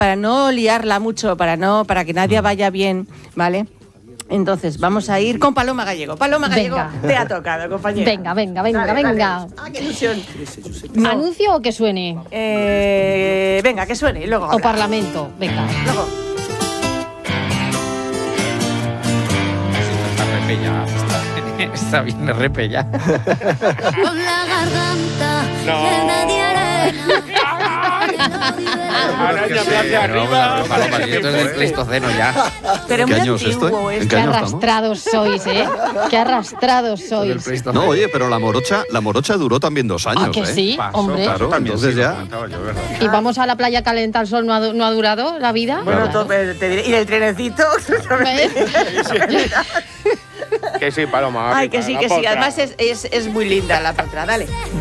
para no liarla mucho, para que nadie vaya bien, ¿vale? Entonces, vamos a ir con Paloma Gallego. Paloma Gallego, te ha tocado, compañera. Venga. Dale. Ah, qué ilusión. No. ¿Anuncio o que suene? Venga, que suene y luego O parlamento, venga. Luego. Está bien repella. Con la garganta llena de Araña hacia arriba. Paloma, si esto es del Pleistoceno ya. Pero ¿Qué muy años antiguo estoy? ¿En esto. qué Qué año estamos? arrastrados sois, ¿eh? Qué arrastrados Del sois. Pleistoceno. No, oye, pero la morocha duró también 2 años, Ah, que ¿eh? sí, hombre. Claro, También entonces sí, lo ya. comentaba yo, ¿verdad? Y vamos a la playa calenta al sol, ¿no ha durado la vida? Bueno, Claro. te diré. Y el trenecito. Que sí, Paloma. Ay, arriba, que sí, la que sí. potra. Además es muy linda la potra. Dale.